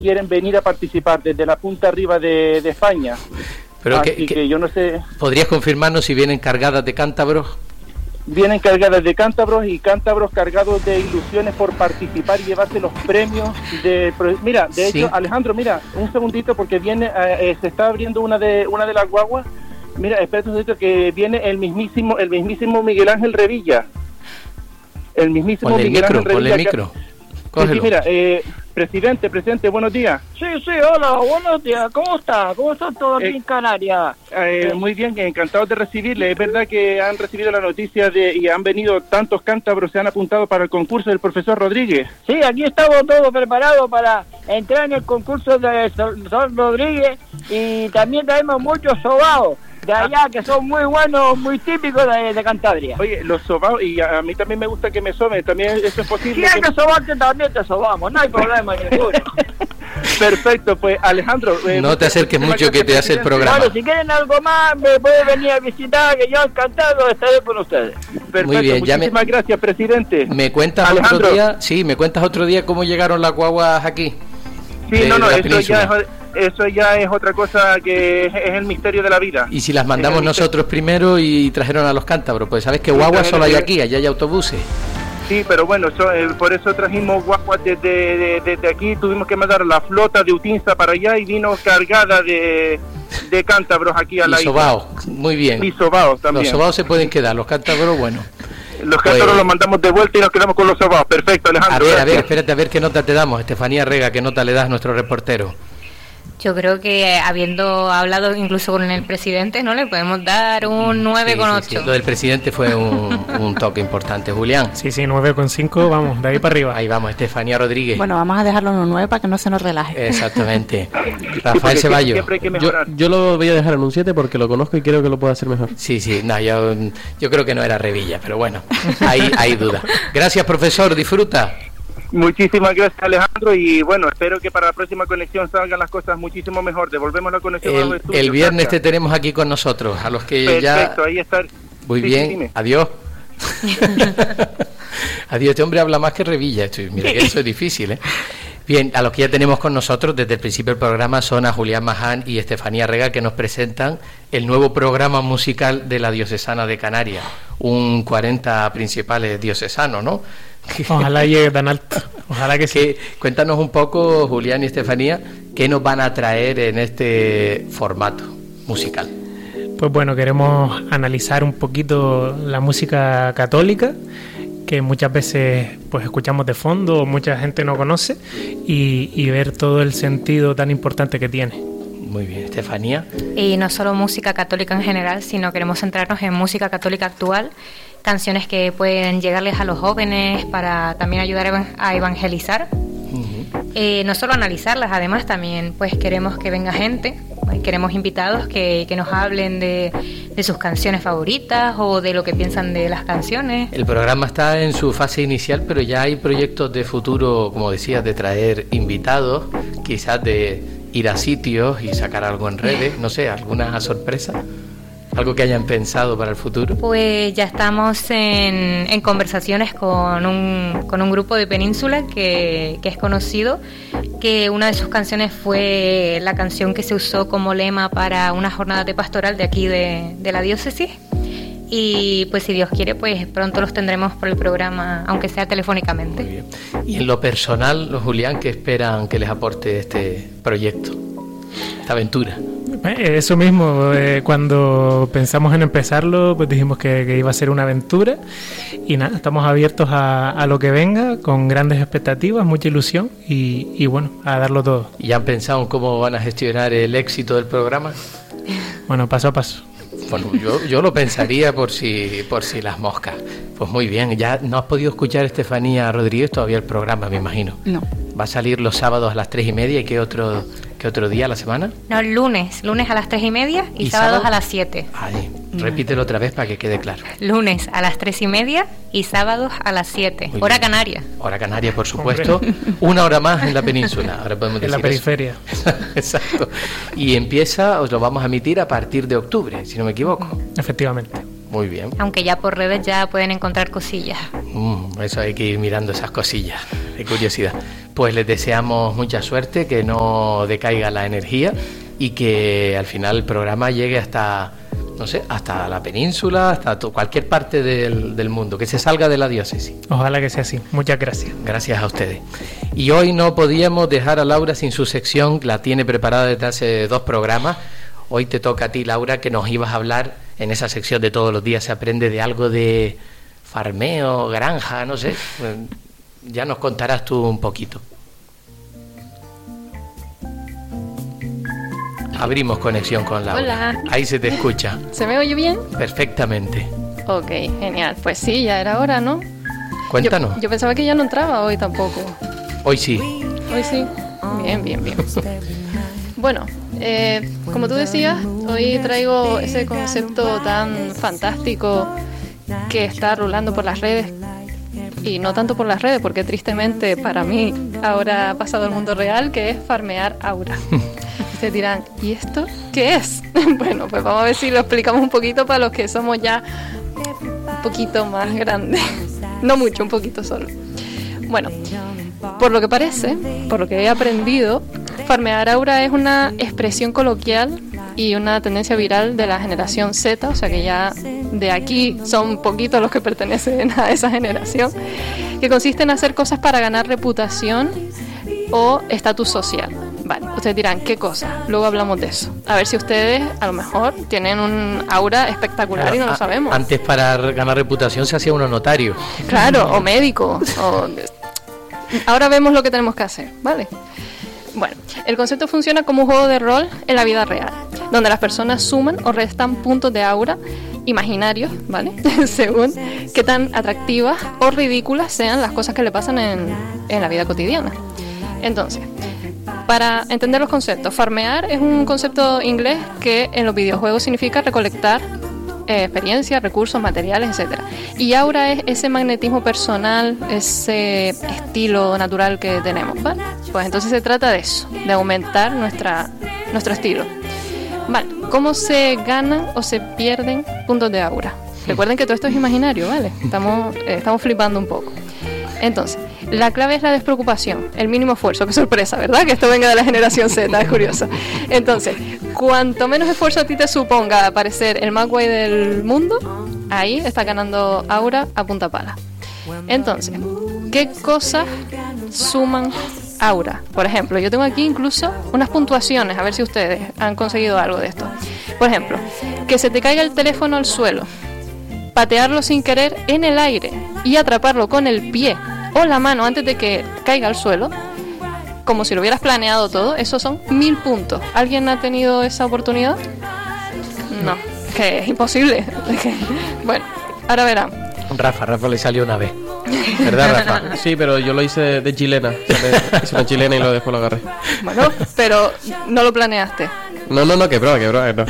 quieren venir a participar desde la punta arriba de España. Pero así que yo no sé. ¿Podrías confirmarnos si vienen cargadas de cántabros? Vienen cargadas de cántabros y cántabros cargados de ilusiones por participar y llevarse los premios de... Mira, de hecho, Alejandro, mira, un segundito porque viene, se está abriendo una de las guaguas. Mira, espera un segundito que viene el mismísimo Miguel Ángel Revilla. El mismísimo Miguel Ángel Revilla. Ponle el micro. Sí, mira, presidente, buenos días. Sí, hola, buenos días. ¿Cómo está? ¿Cómo están todos aquí en Canarias? Muy bien, encantados de recibirle. Es verdad que han recibido la noticia y han venido tantos cántabros, se han apuntado para el concurso del profesor Rodríguez. Sí, aquí estamos todos preparados para entrar en el concurso del profesor Rodríguez y también tenemos muchos sobaos de allá que son muy buenos, muy típicos de Cantabria. Oye, los sobaos, y a mí también me gusta que me soben, también eso es posible. Si hay que sobarte, también te sobamos, no hay problema ninguno. Perfecto, pues Alejandro... no te acerques mucho que te hace el programa. Bueno, si quieren algo más, me pueden venir a visitar, que yo encantado estaré con ustedes. Perfecto, muy bien, muchísimas gracias, presidente. ¿Me cuentas Alejandro otro día? Sí, ¿me cuentas otro día cómo llegaron las guaguas aquí? Sí, eso ya es otra cosa que es el misterio de la vida. ¿Y si las mandamos nosotros primero y trajeron a los cántabros? Pues sabes que guaguas solo hay aquí, allá hay autobuses. Sí, pero bueno, por eso trajimos guaguas desde aquí, tuvimos que mandar la flota de Utinsa para allá y vino cargada de cántabros aquí a la isla. Y sobaos, muy bien. Y sobaos también. Los sobaos se pueden quedar, los cántabros, bueno. Los cántabros los mandamos de vuelta y nos quedamos con los sobaos. Perfecto, Alejandro. A ver, espérate a ver qué nota te damos, Estefanía Rega, qué nota le das a nuestro reportero. Yo creo que habiendo hablado incluso con el presidente, ¿no? Le podemos dar un 9,8. Sí. Lo del presidente fue un toque importante. Julián. Sí, 9,5, vamos, de ahí para arriba. Ahí vamos, Estefanía Rodríguez. Bueno, vamos a dejarlo en un 9 para que no se nos relaje. Exactamente. Rafael Ceballos. Yo lo voy a dejar en un 7 porque lo conozco y creo que lo puede hacer mejor. Sí, no, yo creo que no era Revilla, pero bueno, hay duda. Gracias, profesor, disfruta. Muchísimas gracias, Alejandro, y bueno, espero que para la próxima conexión salgan las cosas muchísimo mejor. Devolvemos la conexión a los estudios. El viernes te tenemos aquí con nosotros, a los que Perfecto, ahí está. Muy bien, dime. Adiós. Adiós, este hombre habla más que Revilla. Mira que eso es difícil, ¿eh? Bien, a los que ya tenemos con nosotros desde el principio del programa son a Julián Maján y Estefanía Rega, que nos presentan el nuevo programa musical de la Diocesana de Canarias, un 40 principales diocesano, ¿no? Ojalá llegue tan alto, ojalá que sí. Cuéntanos un poco, Julián y Estefanía, ¿qué nos van a traer en este formato musical? Pues bueno, queremos analizar un poquito la música católica, que muchas veces pues escuchamos de fondo o mucha gente no conoce, y ver todo el sentido tan importante que tiene. Muy bien, Estefanía. Y no solo música católica en general, sino queremos centrarnos en música católica actual, canciones que pueden llegarles a los jóvenes para también ayudar a evangelizar. No solo analizarlas, además también pues queremos que venga gente, queremos invitados que nos hablen de sus canciones favoritas o de lo que piensan de las canciones. El programa está en su fase inicial, pero ya hay proyectos de futuro, como decías, de traer invitados, quizás de ir a sitios y sacar algo en redes, no sé, alguna sorpresa. ¿Algo que hayan pensado para el futuro? Pues ya estamos en conversaciones con un grupo de Península que es conocido, que una de sus canciones fue la canción que se usó como lema para una jornada de pastoral de aquí de la diócesis. Y pues si Dios quiere, pues pronto los tendremos por el programa, aunque sea telefónicamente. Muy bien. Y en lo personal, los Julián, ¿qué esperan que les aporte este proyecto, esta aventura? Eso mismo, cuando pensamos en empezarlo, pues dijimos que iba a ser una aventura, y nada, estamos abiertos a lo que venga, con grandes expectativas, mucha ilusión y bueno, a darlo todo. ¿Y han pensado en cómo van a gestionar el éxito del programa? Bueno, paso a paso. Bueno, yo lo pensaría por si las moscas. Pues muy bien, ya no has podido escuchar, Estefanía Rodríguez, todavía el programa, me imagino. No. ¿Va a salir los sábados a las 3:30 y qué otro día a la semana? No, lunes a las 3:30 y sábados a las 7. Ay, repítelo otra vez para que quede claro. Lunes a las 3:30 y sábados a las 7. Muy hora bien. Canaria. Hora canaria, por supuesto. Hombre. Una hora más en la península. Ahora podemos decir en la periferia. Exacto. Y os lo vamos a emitir a partir de octubre, si no me equivoco. Efectivamente. Muy bien. Aunque ya por redes ya pueden encontrar cosillas. Eso hay que ir mirando esas cosillas. De curiosidad. pues les deseamos mucha suerte, que no decaiga la energía y que al final el programa llegue hasta, no sé, hasta la península, hasta cualquier parte del mundo, que se salga de la diócesis. Ojalá que sea así. Muchas gracias. Gracias a ustedes. Y hoy no podíamos dejar a Laura sin su sección, la tiene preparada desde hace 2 programas. Hoy te toca a ti, Laura, que nos ibas a hablar en esa sección de todos los días se aprende de algo de farmeo, granja, no sé. Ya nos contarás tú un poquito. Abrimos conexión con Laura. Hola. Ahí se te escucha. ¿Se me oye bien? Perfectamente. Ok, genial. Pues sí, ya era hora, ¿no? Cuéntanos. Yo pensaba que ya no entraba hoy tampoco. Hoy sí. Hoy sí. Bien. Bueno, como tú decías, hoy traigo ese concepto tan fantástico que está rulando por las redes. Y no tanto por las redes, porque tristemente para mí ahora ha pasado al mundo real, que es farmear aura. Ustedes dirán, ¿y esto qué es? Bueno, pues vamos a ver si lo explicamos un poquito para los que somos ya un poquito más grandes. No mucho, un poquito solo. Bueno, por lo que parece, por lo que he aprendido, farmear aura es una expresión coloquial y una tendencia viral de la generación Z, o sea que ya de aquí son poquitos los que pertenecen a esa generación, que consiste en hacer cosas para ganar reputación o estatus social. Vale, ustedes dirán, ¿qué cosa? Luego hablamos de eso. A ver si ustedes a lo mejor tienen un aura espectacular y no lo sabemos. Antes para ganar reputación se hacía uno notario. Claro, o médico. Ahora vemos lo que tenemos que hacer, ¿vale? Bueno, el concepto funciona como un juego de rol en la vida real, donde las personas suman o restan puntos de aura imaginarios, ¿vale? Según qué tan atractivas o ridículas sean las cosas que le pasan en la vida cotidiana. Entonces, para entender los conceptos, farmear es un concepto inglés que en los videojuegos significa recolectar experiencias, recursos, materiales, etcétera. Y aura es ese magnetismo personal, ese estilo natural que tenemos, ¿vale? Pues entonces se trata de eso, de aumentar nuestro estilo. Vale, ¿cómo se ganan o se pierden puntos de aura? Recuerden que todo esto es imaginario, ¿vale? Estamos flipando un poco. Entonces, la clave es la despreocupación, el mínimo esfuerzo. Qué sorpresa, ¿verdad? Que esto venga de la generación Z, es curioso. Entonces, cuanto menos esfuerzo a ti te suponga parecer el más guay del mundo, ahí estás ganando aura a punta pala. Entonces, ¿qué cosas suman aura? Por ejemplo, yo tengo aquí incluso unas puntuaciones, a ver si ustedes han conseguido algo de esto. Por ejemplo, que se te caiga el teléfono al suelo, patearlo sin querer en el aire y atraparlo con el pie o la mano antes de que caiga al suelo, como si lo hubieras planeado todo, esos son 1000 puntos. ¿Alguien ha tenido esa oportunidad? No, que es imposible. Bueno, ahora verán. Rafa le salió una vez. ¿Verdad, Rafa? Sí, pero yo lo hice de chilena. Hice una chilena y después lo agarré. Bueno, pero no lo planeaste. No, que prueba, no.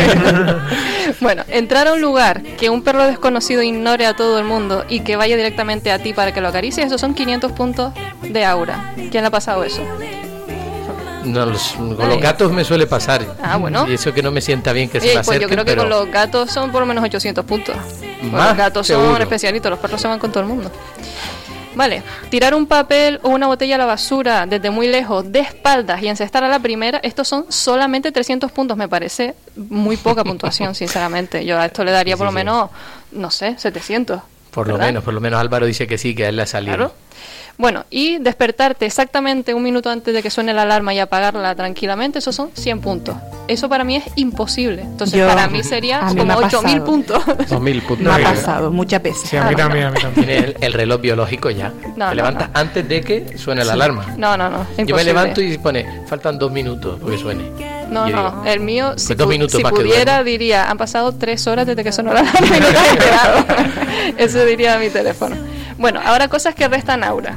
Bueno, entrar a un lugar que un perro desconocido ignore a todo el mundo y que vaya directamente a ti para que lo acaricies, esos son 500 puntos de aura. ¿Quién le ha pasado eso? No, con los gatos me suele pasar. Ah, bueno. Y eso que no me sienta bien que se me pues acerquen, yo creo que con los gatos son por lo menos 800 puntos. Más, los gatos seguro. son especialitos, los perros se van con todo el mundo. Vale, tirar un papel o una botella a la basura desde muy lejos, de espaldas y encestar a la primera, estos son solamente 300 puntos, me parece muy poca puntuación, sinceramente. Yo a esto le daría por lo menos, no sé, 700. Por lo menos Álvaro dice que sí, que a él le ha salido. Claro. Bueno, y despertarte exactamente un minuto antes de que suene la alarma y apagarla tranquilamente, esos son 100 puntos. Eso para mí es imposible. Entonces, para mí sería como 8.000 puntos. 2.000 puntos. Me ha pasado muchas veces. Sí, a mí también. Tiene el reloj biológico ya. Te levantas antes de que suene la alarma. No. Yo me levanto y pone, faltan 2 minutos porque suene. No, el mío, si, si pudiera, diría, han pasado 3 horas desde que sonó la alarma y no te has enterado. Eso diría mi teléfono. Bueno, ahora cosas que restan aura.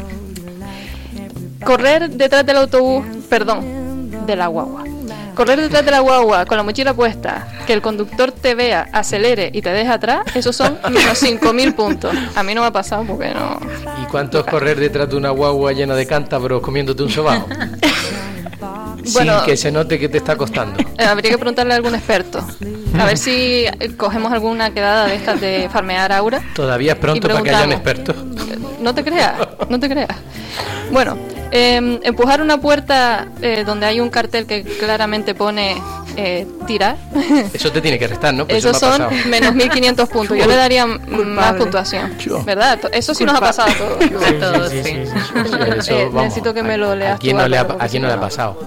Correr detrás del autobús, de la guagua. Correr detrás de la guagua con la mochila puesta, que el conductor te vea, acelere y te deje atrás, esos son menos 5.000 puntos. A mí no me ha pasado porque no. ¿Y cuánto es correr detrás de una guagua llena de cántabros comiéndote un sobao? Bueno, sin que se note que te está costando. Habría que preguntarle a algún experto. A ver si cogemos alguna quedada de estas de farmear aura. Todavía es pronto para que hayan expertos. No te creas. Bueno, Empujar una puerta donde hay un cartel que claramente pone tirar. Eso te tiene que restar, ¿no? Pues Esos son menos 1500 puntos. Yo le daría más puntuación. ¿Verdad? Eso sí nos ha pasado a todos. Necesito que me lo leas. ¿A quién no le ha pasado?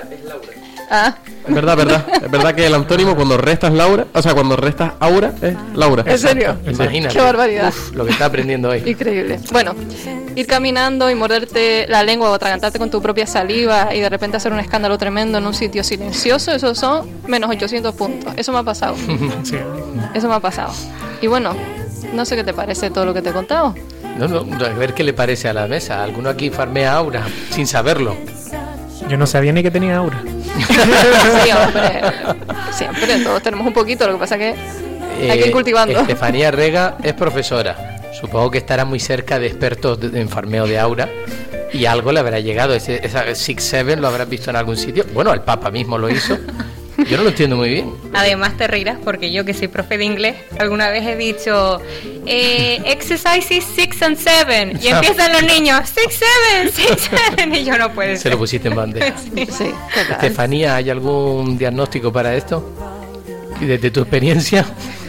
Ah. Es verdad que el antónimo cuando restas Laura, o sea, cuando restas aura es Laura. ¿En serio? Imagínate. Qué barbaridad. Lo que está aprendiendo hoy. Increíble. Bueno, ir caminando y morderte la lengua o atragantarte con tu propia saliva y de repente hacer un escándalo tremendo en un sitio silencioso, esos son menos 800 puntos. Eso me ha pasado. Sí. Eso me ha pasado. Y bueno, no sé qué te parece todo lo que te he contado. No, a ver qué le parece a la mesa. Alguno aquí farmea aura sin saberlo. Yo no sabía ni que tenía aura. Sí, hombre. Siempre, todos tenemos un poquito, lo que pasa que hay que ir cultivando. Estefanía Rega es profesora. Supongo que estará muy cerca de expertos en farmeo de aura. Y algo le habrá llegado. Esa 6-7 lo habrás visto en algún sitio. Bueno, el Papa mismo lo hizo. Yo no lo entiendo muy bien. Además te reirás porque yo que soy profe de inglés, alguna vez he dicho exercises 6 and 7 y empiezan los niños 6, 7 y yo no puedo ser. Se lo pusiste en bandeja. Sí. Estefanía, ¿hay algún diagnóstico para esto? Desde tu experiencia.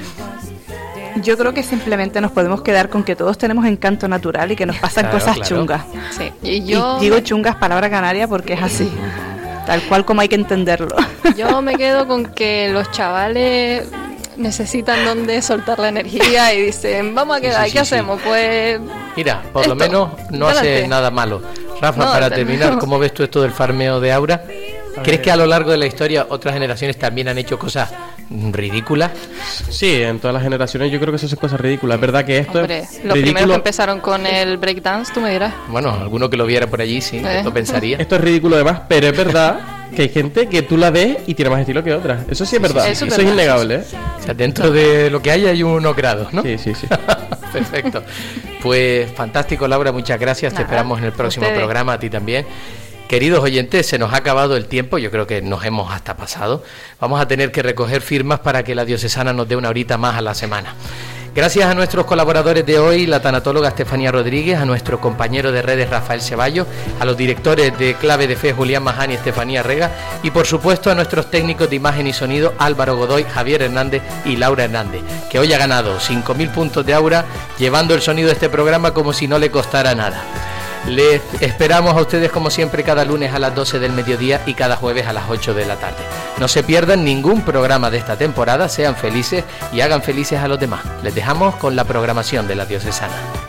Yo creo que simplemente nos podemos quedar con que todos tenemos encanto natural y que nos pasan cosas chungas. Sí. Y digo chungas, palabra canaria, porque es así. Tal cual como hay que entenderlo. Yo me quedo con que los chavales necesitan donde soltar la energía y dicen, vamos a quedar, ¿qué hacemos? Pues... Mira, por lo menos no hace nada malo. Rafa, para terminar, ¿cómo ves tú esto del farmeo de aura? ¿Crees que a lo largo de la historia otras generaciones también han hecho cosas ridículas? Sí, en todas las generaciones yo creo que eso son cosas ridículas. Es verdad que esto Hombre, es los ridículo. primeros que empezaron con el breakdance, tú me dirás. Bueno, alguno que lo viera por allí, sí, esto pensaría. Esto es ridículo además, pero es verdad que hay gente que tú la ves y tiene más estilo que otra. Eso sí es verdad. Eso es innegable, ¿eh? O sea, dentro de lo que hay unos grados, ¿no? Sí. Perfecto. Pues fantástico, Laura, muchas gracias. Te esperamos en el próximo programa, a ti también. Queridos oyentes, se nos ha acabado el tiempo, yo creo que nos hemos hasta pasado. Vamos a tener que recoger firmas para que la diocesana nos dé una horita más a la semana. Gracias a nuestros colaboradores de hoy, la tanatóloga Estefanía Rodríguez, a nuestro compañero de redes Rafael Ceballos, a los directores de Clave de Fe Julián Maján y Estefanía Rega, y por supuesto a nuestros técnicos de imagen y sonido Álvaro Godoy, Javier Hernández y Laura Hernández, que hoy ha ganado 5.000 puntos de aura, llevando el sonido de este programa como si no le costara nada. Les esperamos a ustedes como siempre cada lunes a las 12 del mediodía y cada jueves a las 8 de la tarde. No se pierdan ningún programa de esta temporada, sean felices y hagan felices a los demás. Les dejamos con la programación de la diocesana.